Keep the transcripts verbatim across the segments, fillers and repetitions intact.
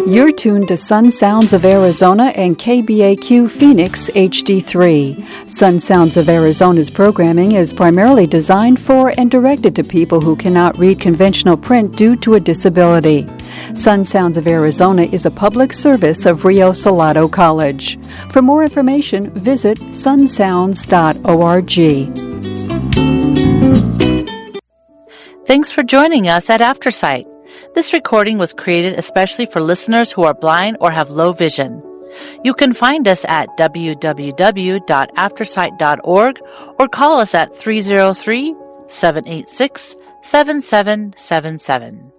You're tuned to Sun Sounds of Arizona and K B A Q Phoenix H D three. Sun Sounds of Arizona's programming is primarily designed for and directed to people who cannot read conventional print due to a disability. Sun Sounds of Arizona is a public service of Rio Salado College. For more information, visit sun sounds dot org. Thanks for joining us at AfterSight. This recording was created especially for listeners who are blind or have low vision. You can find us at w w w dot aftersight dot org or call us at three oh three, seven eight six, seven seven seven seven.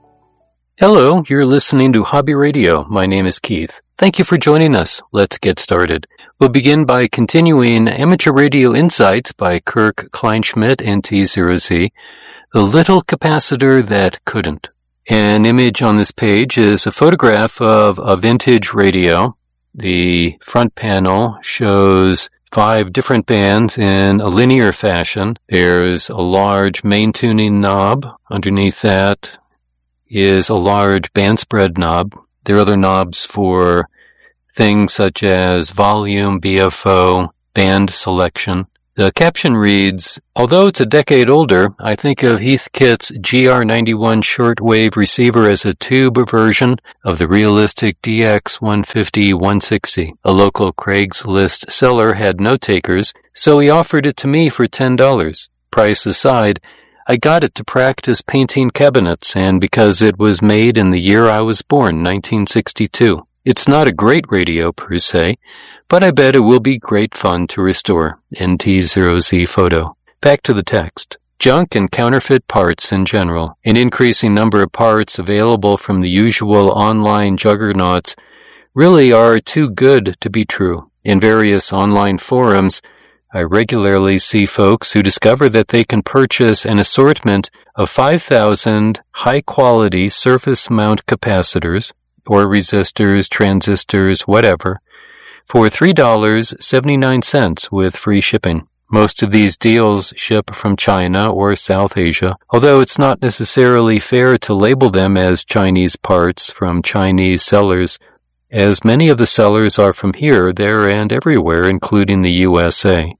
Hello, you're listening to Hobby Radio. My name is Keith. Thank you for joining us. Let's get started. We'll begin by continuing Amateur Radio Insights by Kirk Kleinschmidt and T zero Z, The Little Capacitor That Couldn't. An image on this page is a photograph of a vintage radio. The front panel shows five different bands in a linear fashion. There's a large main tuning knob. Underneath that is a large band spread knob. There are other knobs for things such as volume, B F O, band selection. The caption reads, although it's a decade older, I think of Heathkit's G R ninety-one shortwave receiver as a tube version of the realistic D X one fifty one sixty. A local Craigslist seller had no takers, so he offered it to me for ten dollars. Price aside, I got it to practice painting cabinets, and because it was made in the year I was born, nineteen sixty-two. It's not a great radio per se, but I bet it will be great fun to restore. N T zero Z photo. Back to the text. Junk and counterfeit parts in general. An increasing number of parts available from the usual online juggernauts really are too good to be true. In various online forums, I regularly see folks who discover that they can purchase an assortment of five thousand high-quality surface mount capacitors, or resistors, transistors, whatever, for three dollars and seventy-nine cents with free shipping. Most of these deals ship from China or South Asia, although it's not necessarily fair to label them as Chinese parts from Chinese sellers, as many of the sellers are from here, there, and everywhere, including the U S A.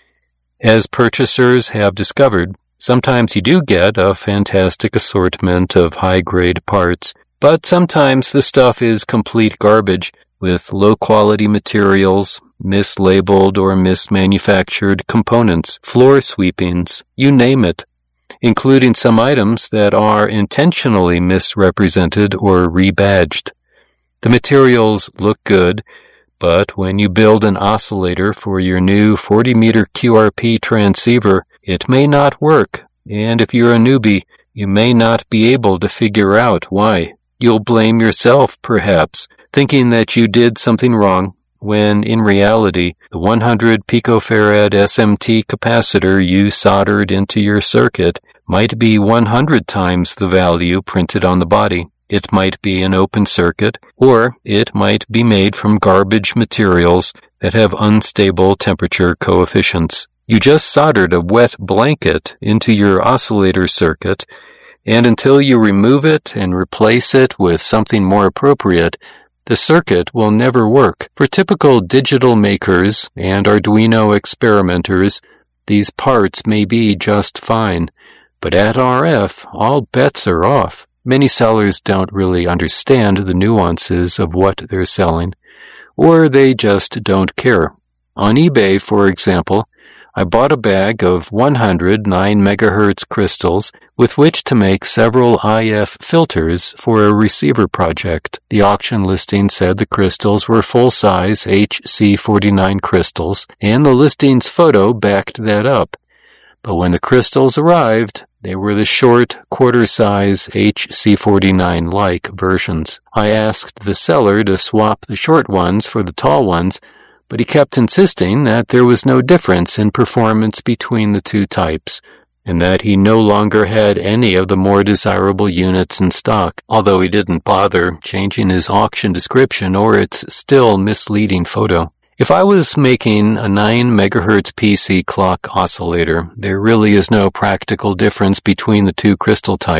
As purchasers have discovered, sometimes you do get a fantastic assortment of high-grade parts, but sometimes the stuff is complete garbage, with low-quality materials, mislabeled or mismanufactured components, floor sweepings, you name it, including some items that are intentionally misrepresented or rebadged. The materials look good, but when you build an oscillator for your new forty meter Q R P transceiver, it may not work, and if you're a newbie, you may not be able to figure out why. You'll blame yourself, perhaps, thinking that you did something wrong, when in reality, the one hundred picofarad S M T capacitor you soldered into your circuit might be one hundred times the value printed on the body. It might be an open circuit, or it might be made from garbage materials that have unstable temperature coefficients. You just soldered a wet blanket into your oscillator circuit, and until you remove it and replace it with something more appropriate, the circuit will never work. For typical digital makers and Arduino experimenters, these parts may be just fine, but at R F, all bets are off. Many sellers don't really understand the nuances of what they're selling, or they just don't care. On eBay, for example, I bought a bag of one hundred nine megahertz crystals with which to make several I F filters for a receiver project. The auction listing said the crystals were full-size H C forty-nine crystals, and the listing's photo backed that up. But when the crystals arrived, they were the short, quarter-size H C forty-nine-like versions. I asked the seller to swap the short ones for the tall ones, but he kept insisting that there was no difference in performance between the two types, and that he no longer had any of the more desirable units in stock, although he didn't bother changing his auction description or its still misleading photo. If I was making a nine megahertz P C clock oscillator, there really is no practical difference between the two crystal types,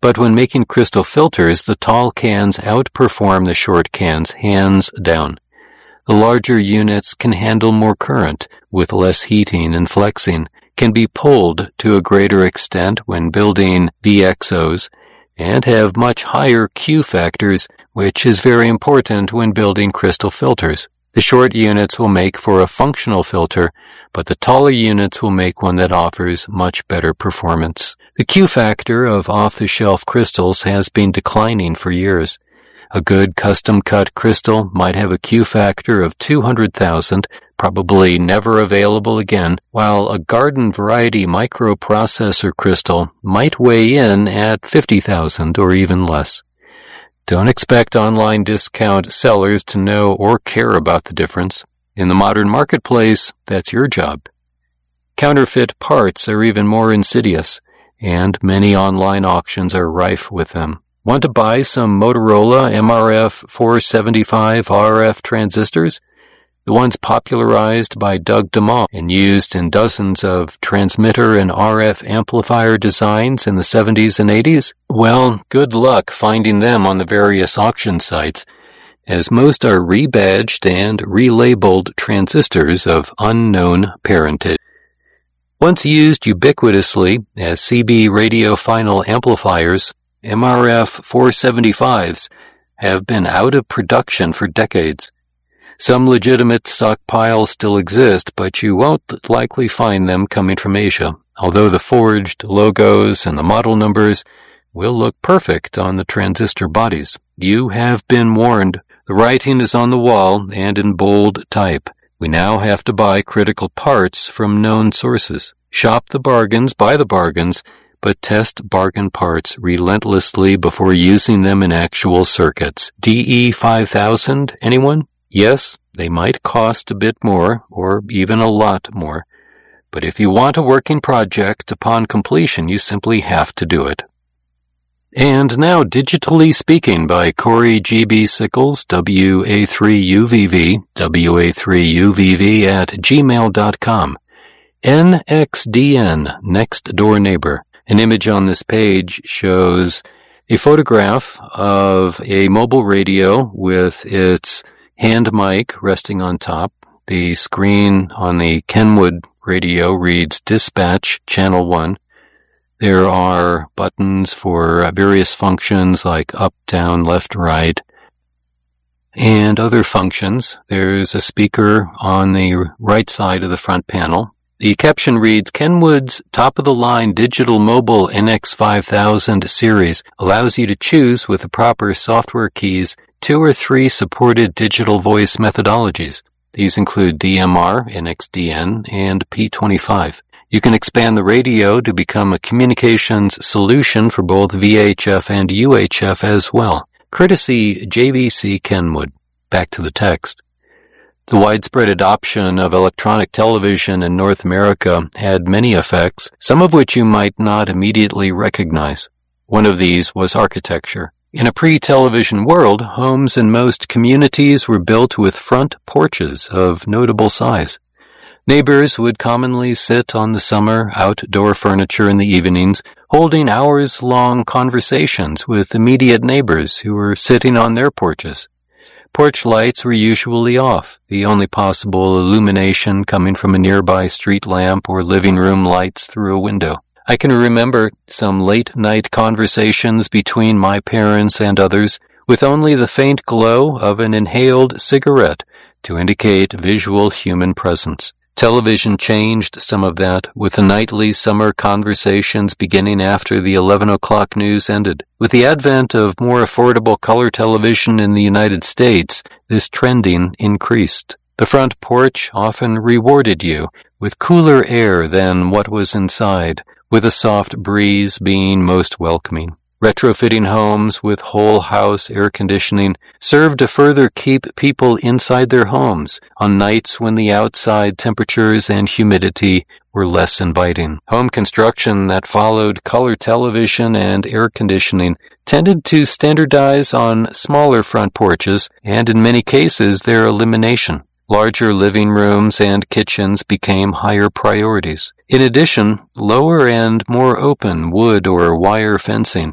But when making crystal filters, the tall cans outperform the short cans hands down. The larger units can handle more current, with less heating and flexing, can be pulled to a greater extent when building V X Os, and have much higher Q factors, which is very important when building crystal filters. The short units will make for a functional filter, but the taller units will make one that offers much better performance. The Q factor of off-the-shelf crystals has been declining for years. A good custom-cut crystal might have a Q factor of two hundred thousand, probably never available again, while a garden variety microprocessor crystal might weigh in at fifty thousand or even less. Don't expect online discount sellers to know or care about the difference. In the modern marketplace, that's your job. Counterfeit parts are even more insidious, and many online auctions are rife with them. Want to buy some Motorola M R F four seventy-five R F transistors? The ones popularized by Doug DeMott and used in dozens of transmitter and R F amplifier designs in the seventies and eighties? Well, good luck finding them on the various auction sites, as most are rebadged and relabeled transistors of unknown parentage. Once used ubiquitously as C B radio final amplifiers, M R F four seventy-fives have been out of production for decades. Some legitimate stockpiles still exist, but you won't likely find them coming from Asia, although the forged logos and the model numbers will look perfect on the transistor bodies. You have been warned. The writing is on the wall and in bold type. We now have to buy critical parts from known sources. Shop the bargains, buy the bargains, but test bargain parts relentlessly before using them in actual circuits. D E five thousand, anyone? Yes, they might cost a bit more, or even a lot more, but if you want a working project upon completion, you simply have to do it. And now, Digitally Speaking by Corey G B. Sickles, W A three U V V, W A three U V V at gmail dot com. N X D N, Next Door Neighbor. An image on this page shows a photograph of a mobile radio with its hand mic resting on top. The screen on the Kenwood radio reads Dispatch Channel one. There are buttons for various functions like up, down, left, right, and other functions. There's a speaker on the right side of the front panel. The caption reads, Kenwood's top-of-the-line digital mobile N X five thousand series allows you to choose with the proper software keys two or three supported digital voice methodologies. These include D M R, N X D N, and P twenty-five. You can expand the radio to become a communications solution for both V H F and U H F as well. Courtesy J V C Kenwood. Back to the text. The widespread adoption of electronic television in North America had many effects, some of which you might not immediately recognize. One of these was architecture. In a pre-television world, homes in most communities were built with front porches of notable size. Neighbors would commonly sit on the summer outdoor furniture in the evenings, holding hours-long conversations with immediate neighbors who were sitting on their porches. Porch lights were usually off, the only possible illumination coming from a nearby street lamp or living room lights through a window. I can remember some late-night conversations between my parents and others with only the faint glow of an inhaled cigarette to indicate visual human presence. Television changed some of that, with the nightly summer conversations beginning after the eleven o'clock news ended. With the advent of more affordable color television in the United States, this trending increased. The front porch often rewarded you with cooler air than what was inside, with a soft breeze being most welcoming. Retrofitting homes with whole-house air conditioning served to further keep people inside their homes on nights when the outside temperatures and humidity were less inviting. Home construction that followed color television and air conditioning tended to standardize on smaller front porches and, in many cases, their elimination. Larger living rooms and kitchens became higher priorities. In addition, lower and more open wood or wire fencing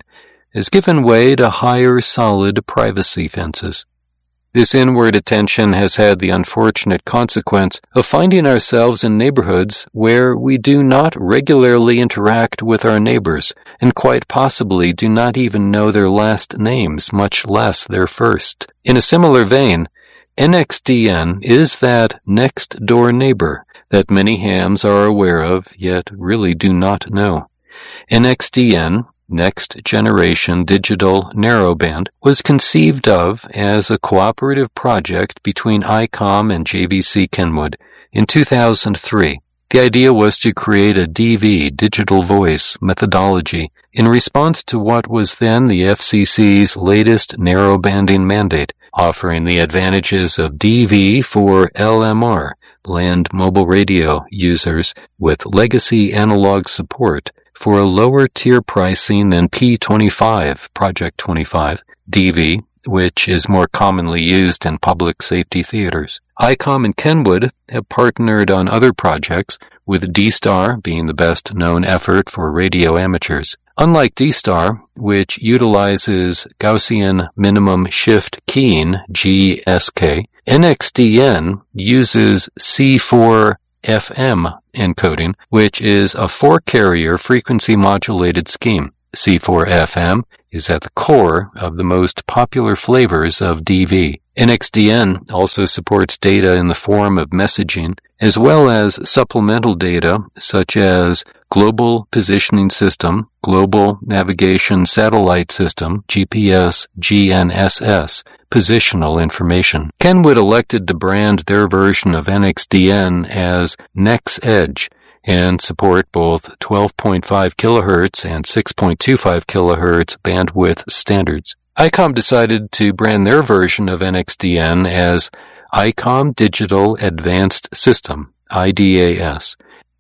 has given way to higher, solid privacy fences. This inward attention has had the unfortunate consequence of finding ourselves in neighborhoods where we do not regularly interact with our neighbors and quite possibly do not even know their last names, much less their first. In a similar vein, N X D N is that next-door neighbor that many hams are aware of, yet really do not know. N X D N, Next Generation Digital Narrowband, was conceived of as a cooperative project between I COM and J V C Kenwood in two thousand three. The idea was to create a D V, digital voice, methodology in response to what was then the F C C's latest narrowbanding mandate, offering the advantages of D V for L M R, land mobile radio users, with legacy analog support for a lower tier pricing than P twenty-five, Project twenty-five, D V, which is more commonly used in public safety theaters. I COM and Kenwood have partnered on other projects, with D-Star being the best-known effort for radio amateurs. Unlike D-Star, which utilizes Gaussian minimum shift keying, G S K, N X D N uses C four F M encoding, which is a four-carrier frequency-modulated scheme. C four F M is at the core of the most popular flavors of D V. N X D N also supports data in the form of messaging, as well as supplemental data such as Global Positioning System, Global Navigation Satellite System, G P S, G N S S, positional information. Kenwood elected to brand their version of N X D N as NexEdge and support both twelve point five kilohertz and six point two five kilohertz bandwidth standards. I COM decided to brand their version of N X D N as I COM Digital Advanced System, I D A S,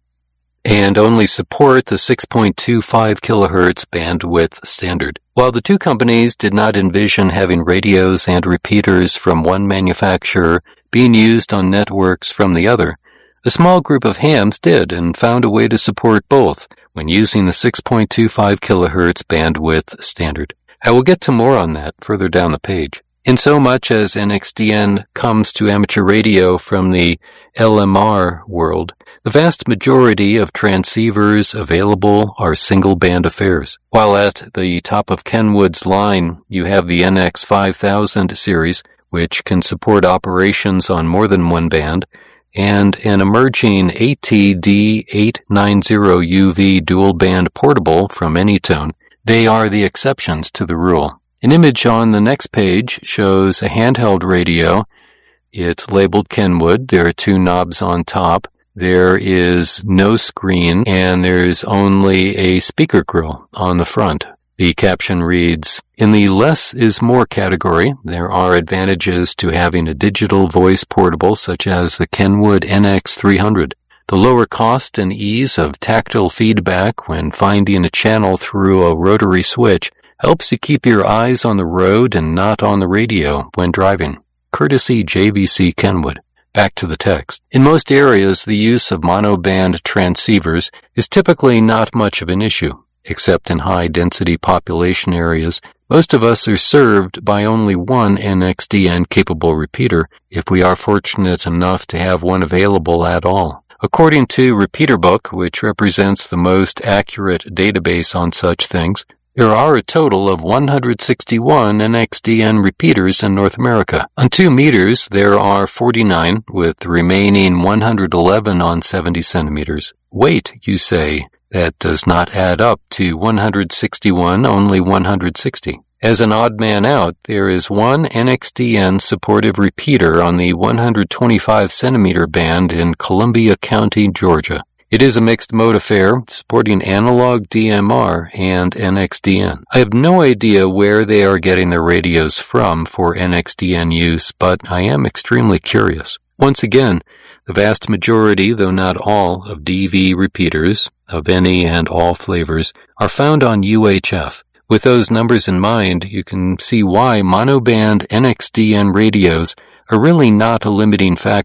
and only support the six point two five kilohertz bandwidth standard. While the two companies did not envision having radios and repeaters from one manufacturer being used on networks from the other, a small group of hams did and found a way to support both when using the six point two five kilohertz bandwidth standard. I will get to more on that further down the page. In so much as N X D N comes to amateur radio from the L M R world, the vast majority of transceivers available are single-band affairs. While at the top of Kenwood's line, you have the N X five thousand series, which can support operations on more than one band, and an emerging A T D eight ninety U V dual-band portable from Anytone. They are the exceptions to the rule. An image on the next page shows a handheld radio. It's labeled Kenwood. There are two knobs on top. There is no screen, and there's only a speaker grill on the front. The caption reads, "In the less is more category, there are advantages to having a digital voice portable such as the Kenwood N X three hundred. The lower cost and ease of tactile feedback when finding a channel through a rotary switch helps you keep your eyes on the road and not on the radio when driving. Courtesy J V C Kenwood." Back to the text. In most areas, the use of monoband transceivers is typically not much of an issue. Except in high-density population areas, most of us are served by only one N X D N-capable repeater, if we are fortunate enough to have one available at all. According to RepeaterBook, which represents the most accurate database on such things, there are a total of one hundred sixty-one N X D N repeaters in North America. On two meters, there are forty-nine, with the remaining one hundred eleven on seventy centimeters. Wait, you say, that does not add up to one hundred sixty-one, only one hundred sixty. As an odd man out, there is one N X D N supportive repeater on the one hundred twenty-five centimeter band in Columbia County, Georgia. It is a mixed-mode affair, supporting analog D M R and N X D N. I have no idea where they are getting their radios from for N X D N use, but I am extremely curious. Once again, the vast majority, though not all, of D V repeaters, of any and all flavors, are found on U H F. With those numbers in mind, you can see why monoband N X D N radios are really not a limiting factor.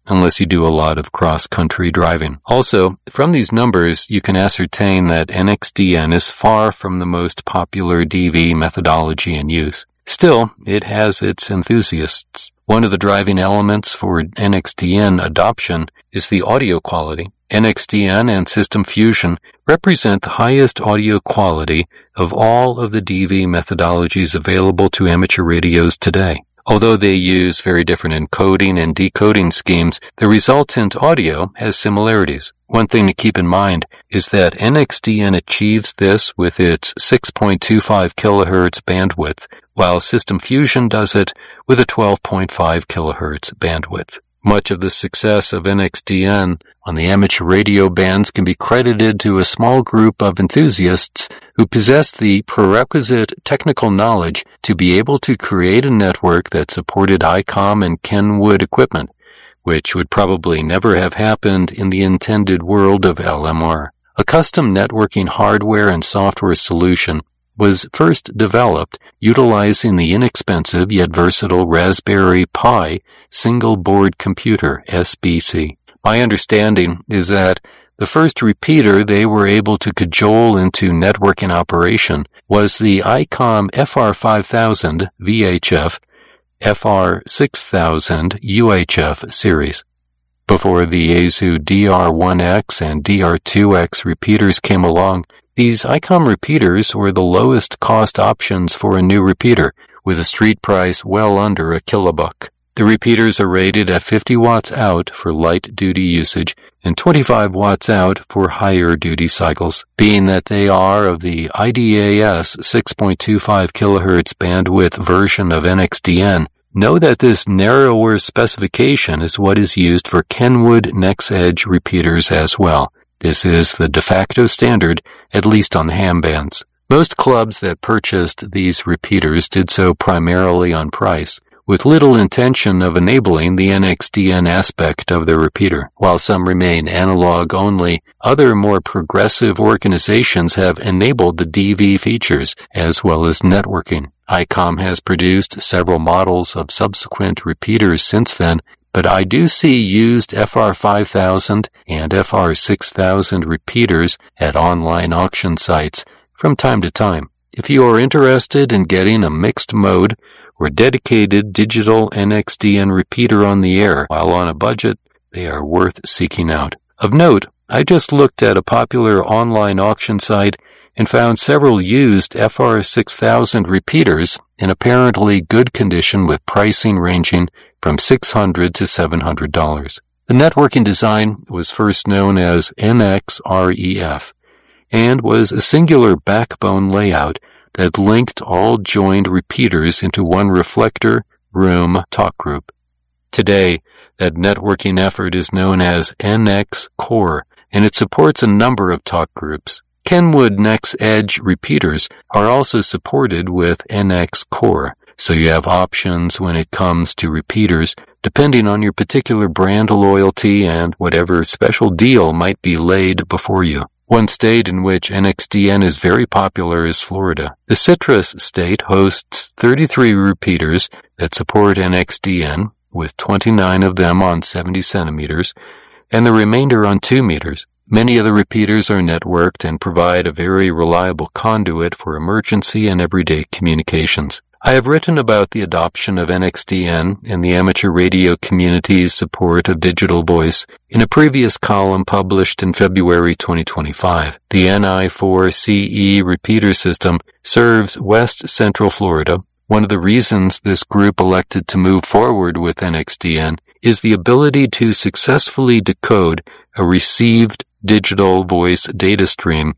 unless you do a lot of cross-country driving. Also, from these numbers, you can ascertain that N X D N is far from the most popular D V methodology in use. Still, it has its enthusiasts. One of the driving elements for N X D N adoption is the audio quality. N X D N and System Fusion represent the highest audio quality of all of the D V methodologies available to amateur radios today. Although they use very different encoding and decoding schemes, the resultant audio has similarities. One thing to keep in mind is that N X D N achieves this with its six point two five kilohertz bandwidth, while System Fusion does it with a twelve point five kilohertz bandwidth. Much of the success of N X D N on the amateur radio bands can be credited to a small group of enthusiasts who possess the prerequisite technical knowledge to be able to create a network that supported I COM and Kenwood equipment, which would probably never have happened in the intended world of L M R. A custom networking hardware and software solution was first developed utilizing the inexpensive yet versatile Raspberry Pi single-board computer, S B C. My understanding is that the first repeater they were able to cajole into networking operation was the I COM F R five thousand V H F, F R six thousand U H F series. Before the Yaesu D R one X and D R two X repeaters came along, these I COM repeaters were the lowest cost options for a new repeater, with a street price well under a kilobuck. The repeaters are rated at fifty watts out for light-duty usage and twenty-five watts out for higher-duty cycles. Being that they are of the I D A S six point two five kilohertz bandwidth version of N X D N, know that this narrower specification is what is used for Kenwood NexEdge repeaters as well. This is the de facto standard, at least on the ham bands. Most clubs that purchased these repeaters did so primarily on price, with little intention of enabling the N X D N aspect of their repeater. While some remain analog only, other more progressive organizations have enabled the D V features as well as networking. I COM has produced several models of subsequent repeaters since then, but I do see used F R five thousand and F R six thousand repeaters at online auction sites from time to time. If you are interested in getting a mixed mode or dedicated digital N X D N repeater on the air while on a budget, they are worth seeking out. Of note, I just looked at a popular online auction site and found several used F R six thousand repeaters in apparently good condition with pricing ranging from six hundred dollars to seven hundred dollars. The networking design was first known as N X R E F and was a singular backbone layout that linked all joined repeaters into one reflector room talk group. Today, that networking effort is known as N X Core, and it supports a number of talk groups. Kenwood NexEdge repeaters are also supported with N X Core, so you have options when it comes to repeaters depending on your particular brand loyalty and whatever special deal might be laid before you. One state in which N X D N is very popular is Florida. The Citrus state hosts thirty-three repeaters that support N X D N, with twenty-nine of them on seventy centimeters, and the remainder on two meters. Many of the repeaters are networked and provide a very reliable conduit for emergency and everyday communications. I have written about the adoption of N X D N and the amateur radio community's support of digital voice in a previous column published in February twenty twenty-five. The N I four C E repeater system serves West Central Florida. One of the reasons this group elected to move forward with N X D N is the ability to successfully decode a received digital voice data stream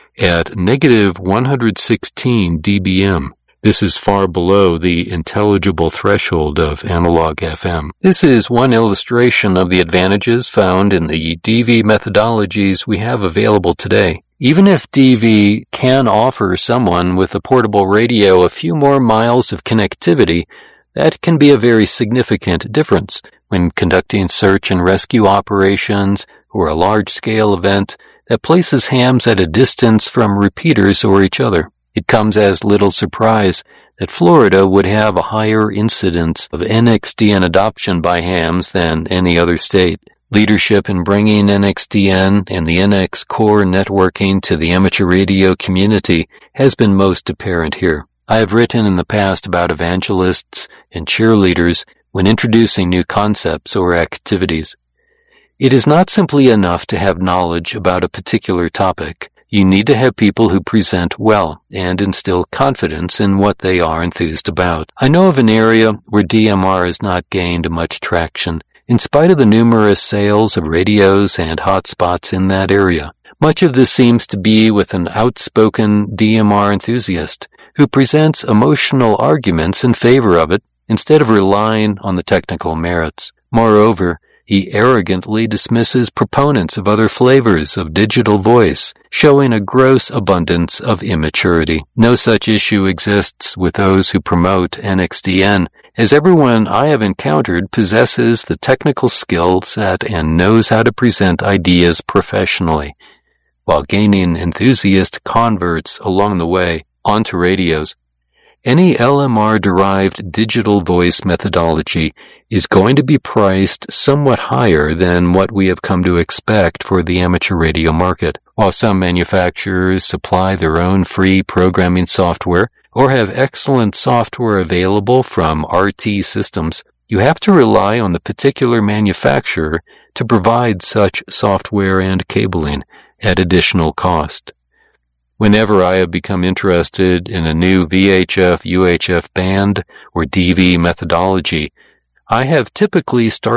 at negative one hundred sixteen decibels. This is far below the intelligible threshold of analog F M. This is one illustration of the advantages found in the D V methodologies we have available today. Even if D V can offer someone with a portable radio a few more miles of connectivity, that can be a very significant difference when conducting search and rescue operations or a large-scale event that places hams at a distance from repeaters or each other. It comes as little surprise that Florida would have a higher incidence of N X D N adoption by hams than any other state. Leadership in bringing N X D N and the N X Core networking to the amateur radio community has been most apparent here. I have written in the past about evangelists and cheerleaders when introducing new concepts or activities. It is not simply enough to have knowledge about a particular topic. You need to have people who present well and instill confidence in what they are enthused about. I know of an area where D M R has not gained much traction, in spite of the numerous sales of radios and hotspots in that area. Much of this seems to be with an outspoken D M R enthusiast who presents emotional arguments in favor of it instead of relying on the technical merits. Moreover, he arrogantly dismisses proponents of other flavors of digital voice, showing a gross abundance of immaturity. No such issue exists with those who promote N X D N, as everyone I have encountered possesses the technical skill set and knows how to present ideas professionally, while gaining enthusiast converts along the way onto radios. Any L M R-derived digital voice methodology is going to be priced somewhat higher than what we have come to expect for the amateur radio market. While some manufacturers supply their own free programming software or have excellent software available from R T Systems, you have to rely on the particular manufacturer to provide such software and cabling at additional cost. Whenever I have become interested in a new V H F U H F band or D V methodology, I have typically started